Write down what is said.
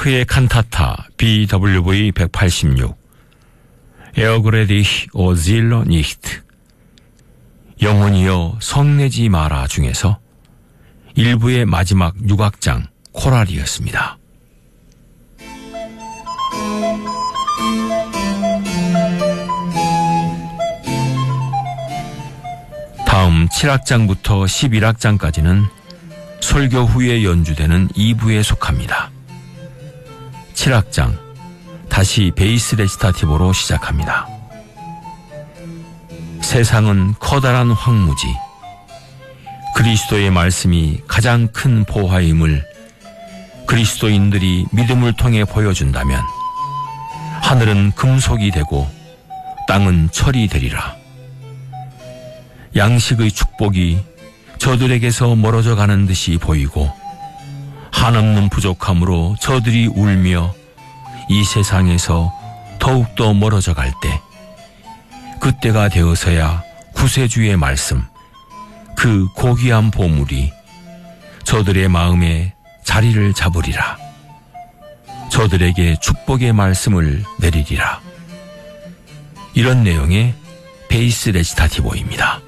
바흐의 칸타타 BWV 186 에어그레디히 오질러 니히트 영혼이여 성내지 마라 중에서 일부의 마지막 6악장 코랄이었습니다. 다음 7악장부터 11악장까지는 설교 후에 연주되는 2부에 속합니다. 7악장 다시 베이스 레시타티보로 시작합니다. 세상은 커다란 황무지, 그리스도의 말씀이 가장 큰 보화임을 그리스도인들이 믿음을 통해 보여준다면 하늘은 금속이 되고 땅은 철이 되리라. 양식의 축복이 저들에게서 멀어져 가는 듯이 보이고 한없는 부족함으로 저들이 울며 이 세상에서 더욱더 멀어져 갈 때, 그때가 되어서야 구세주의 말씀, 그 고귀한 보물이 저들의 마음에 자리를 잡으리라. 저들에게 축복의 말씀을 내리리라. 이런 내용의 베이스 레시타티보입니다.